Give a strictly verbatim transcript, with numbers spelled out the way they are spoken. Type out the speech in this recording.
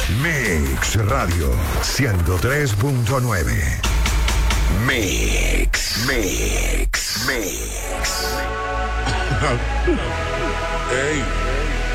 Mix Radio ciento tres punto nueve. Mix, Mix, Mix. Hey,